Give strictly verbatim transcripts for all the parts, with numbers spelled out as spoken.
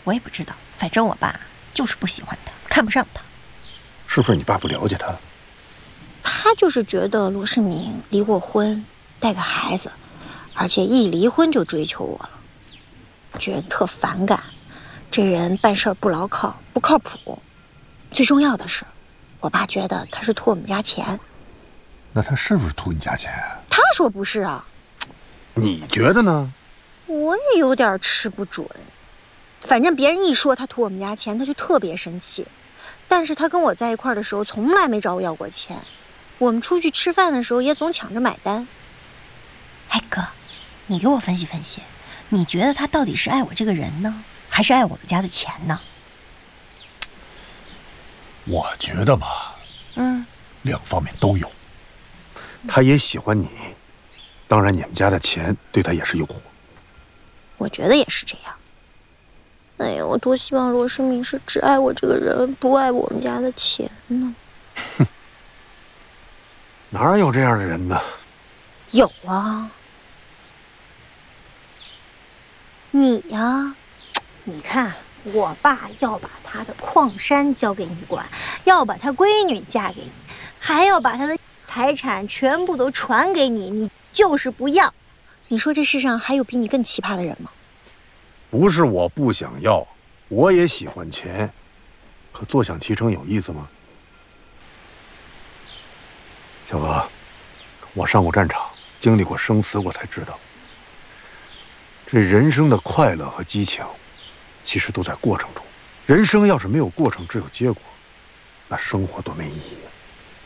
我也不知道，反正我爸就是不喜欢他，看不上他。 是不是你爸不了解他？ 他就是觉得罗世明离过婚，带个孩子，而且一离婚就追求我了，觉得特反感。这人办事不牢靠，不靠谱。最重要的是，我爸觉得他是图我们家钱。 那他是不是图你家钱？ 他说不是啊。 你觉得呢？ 我也有点吃不准。反正别人一说他图我们家钱，他就特别生气。但是他跟我在一块儿的时候，从来没找我要过钱。我们出去吃饭的时候，也总抢着买单。哎哥，你给我分析分析，你觉得他到底是爱我这个人呢，还是爱我们家的钱呢？ 我觉得吧， 嗯， 两方面都有。 他也喜欢你，当然你们家的钱对他也是诱惑。 我觉得也是这样。哎呀，我多希望罗世明是只爱我这个人，不爱我们家的钱呢。 哼，哪有这样的人呢？ 有啊，你呀，你看我爸要把他的矿山交给你管，要把他闺女嫁给你，还要把他的财产全部都传给你，你就是不要。你说这世上还有比你更奇葩的人吗？ 不是我不想要，我也喜欢钱，可坐享其成有意思吗？小娥，我上过战场，经历过生死，我才知道，这人生的快乐和激情，其实都在过程中。人生要是没有过程，只有结果，那生活多没意义啊！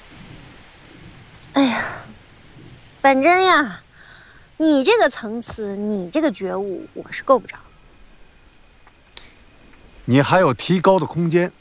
哎呀，反正呀，你这个层次，你这个觉悟，我是够不着。 你还有提高的空间。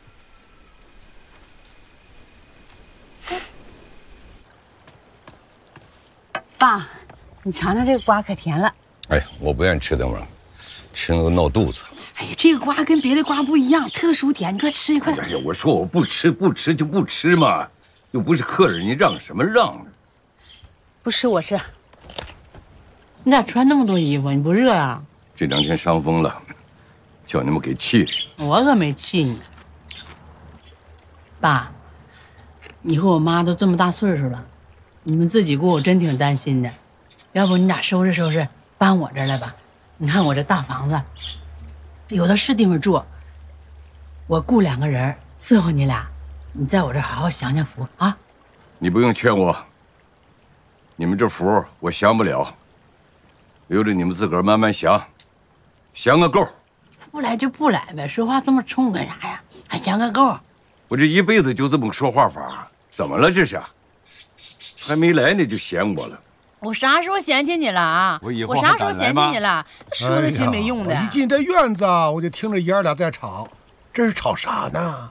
爸，你尝尝这个瓜可甜了。 哎，我不愿意吃那玩意儿，吃那个闹肚子。 哎呀，这个瓜跟别的瓜不一样，特殊甜，你快吃一块。 哎呀，我说我不吃，不吃就不吃嘛，又不是客人，你让什么让？ 不吃我吃。你咋穿那么多衣服？你不热呀？ 这两天伤风了，叫你们给气的。 我可没气你。爸，你和我妈都这么大岁数了，你们自己过我真挺担心的。要不你俩收拾收拾，搬我这儿来吧？你看我这大房子，有的是地方住。我雇两个人伺候你俩，你在我这儿好好享享福啊！ 你不用劝我，你们这福我享不了，留着你们自个儿慢慢享，享个够。 不来就不来呗，说话这么冲干啥呀？还享个够？ 我这一辈子就这么个说话法，怎么了这是？还没来呢就嫌我了。 我啥时候嫌弃你了啊？ 我以后我啥时候嫌弃你了？说那些没用的。 哎、一进这院子，我就听着爷儿俩在吵，这是吵啥呢？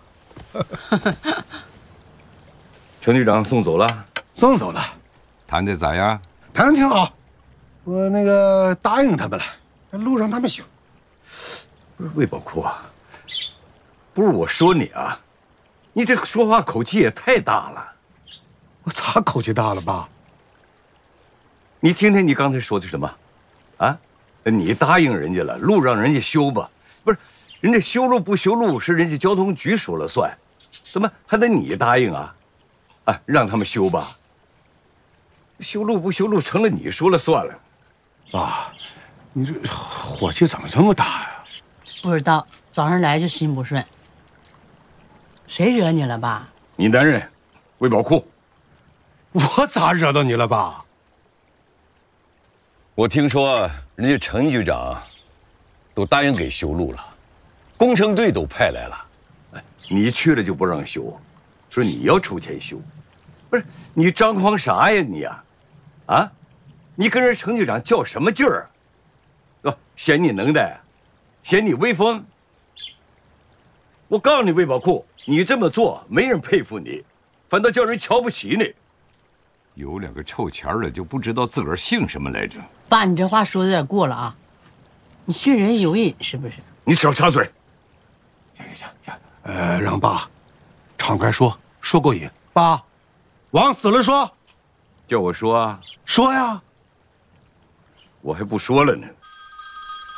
程局长送走了， 送走了。 谈的咋样？ 谈的挺好，我那个答应他们了，路上他们行。 不是魏宝库啊，不是我说你啊，你这说话口气也太大了。 我咋口气大了爸？ 你听听你刚才说的什么？啊，你答应人家了，路让人家修吧，不是，人家修路不修路是人家交通局说了算，怎么还得你答应啊？啊，让他们修吧。修路不修路成了你说了算了。 爸，你这火气怎么这么大呀？ 不知道，早上来就心不顺。谁惹你了爸？ 你男人，魏宝库。 我咋惹到你了爸？ 我听说人家程局长都答应给修路了，工程队都派来了，哎，你去了就不让修，说你要出钱修，不是你张狂啥呀你呀？啊，你跟人程局长较什么劲儿？啊，嫌你能耐，嫌你威风。我告诉你魏宝库，你这么做没人佩服你，反倒叫人瞧不起你。有两个臭钱儿的就不知道自个儿姓什么来着。 爸，你这话说的有点过了啊！你训人有瘾是不是？ 你少插嘴。 行行行行，呃，让爸敞开说，说过瘾。爸，往死了说。 叫我说啊？ 说呀。 我还不说了呢。